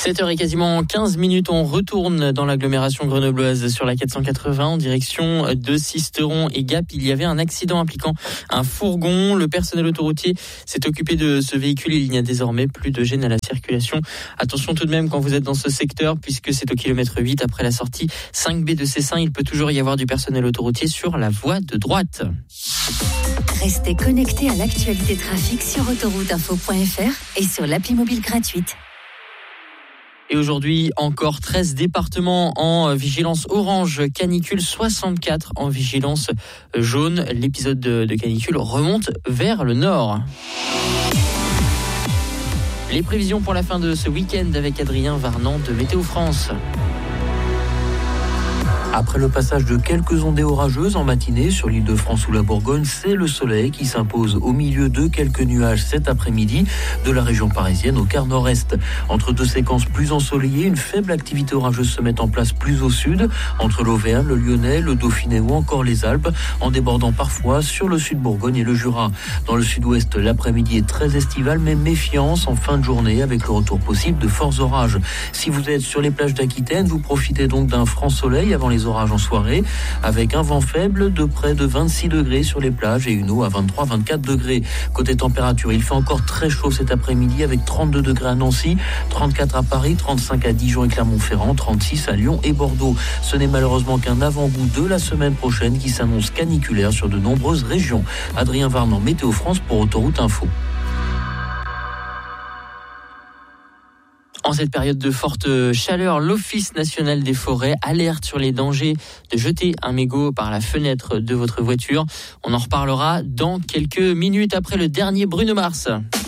7h et quasiment 15 minutes, on retourne dans l'agglomération grenobloise sur la 480 en direction de Sisteron et Gap. Il y avait un accident impliquant un fourgon. Le personnel autoroutier s'est occupé de ce véhicule. Il n'y a désormais plus de gêne à la circulation. Attention tout de même quand vous êtes dans ce secteur, puisque c'est au kilomètre 8 après la sortie 5B de Cessin. Il peut toujours y avoir du personnel autoroutier sur la voie de droite. Restez connectés à l'actualité trafic sur autorouteinfo.fr et sur l'appli mobile gratuite. Et aujourd'hui, encore 13 départements en vigilance orange canicule, 64 en vigilance jaune. L'épisode de canicule remonte vers le nord. Les prévisions pour la fin de ce week-end avec Adrien Varnant de Météo France. Après le passage de quelques ondées orageuses en matinée sur l'Île-de-France ou la Bourgogne, c'est le soleil qui s'impose au milieu de quelques nuages cet après-midi de la région parisienne au quart nord-est. Entre deux séquences plus ensoleillées, une faible activité orageuse se met en place plus au sud, entre l'Auvergne, le Lyonnais, le Dauphiné ou encore les Alpes, en débordant parfois sur le sud Bourgogne et le Jura. Dans le sud-ouest, l'après-midi est très estival, mais méfiance en fin de journée avec le retour possible de forts orages. Si vous êtes sur les plages d'Aquitaine, vous profitez donc d'un franc soleil avant les orages en soirée, avec un vent faible de près de 26 degrés sur les plages et une eau à 23-24 degrés. Côté température, il fait encore très chaud cet après-midi avec 32 degrés à Nancy, 34 à Paris, 35 à Dijon et Clermont-Ferrand, 36 à Lyon et Bordeaux. Ce n'est malheureusement qu'un avant-goût de la semaine prochaine qui s'annonce caniculaire sur de nombreuses régions. Adrien Varnant, Météo France pour Autoroute Info. En cette période de forte chaleur, l'Office national des forêts alerte sur les dangers de jeter un mégot par la fenêtre de votre voiture. On en reparlera dans quelques minutes après le dernier Bruno Mars.